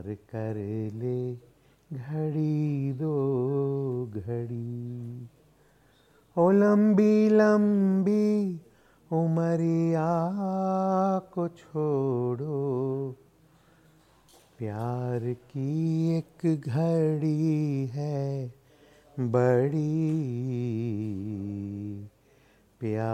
प्यार कर ले घड़ी दो घड़ी। ओ लंबी लंबी उमरिया को छोड़ो, प्यार की एक घड़ी है बड़ी। प्यार